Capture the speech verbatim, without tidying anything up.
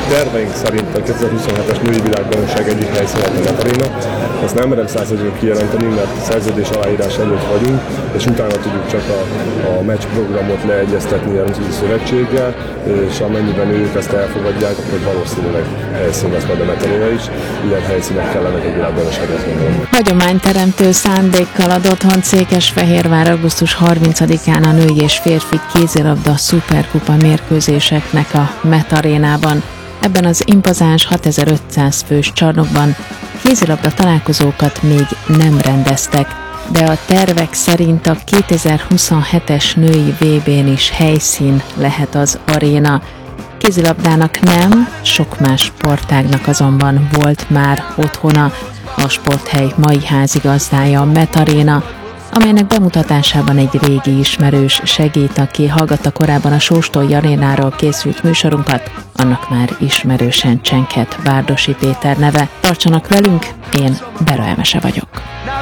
terveink szerint a kétezer-huszonhetes női világbajnokság egyik helyszíne a Met Arena. Ezt nem merem százszerzően kijelenteni, mert szerződés aláírás előtt vagyunk, és utána tudjuk csak a, a meccs programot leegyeztetni a Nemzetközi Szövetséggel, és amennyiben ők ezt elfogadják, akkor valószínűleg helyszín lesz majd a Met Arena is. Ilyen helyszínek kellenek egy világbajnokságot gondolom. Hagyományteremtő szándékkal ad otthon Székesfehérvár augusztus harmincadikán a női és férfi kézilabda szuperkupa mérkőzéseknek a Met Arénában. Ebben az impozáns hatezer-ötszáz fős csarnokban kézilabda találkozókat még nem rendeztek, de a tervek szerint a kétezer-huszonhetes női vé bén is helyszín lehet az aréna. Kézilabdának nem, sok más sportágnak azonban volt már otthona. A sporthely mai házigazdája a Met Arena, amelynek bemutatásában egy régi ismerős segít, aki hallgatta korábban a Sóstolj Arénáról készült műsorunkat, annak már ismerősen csenket Bárdossy Péter neve. Tartsanak velünk, én Bera Emese vagyok.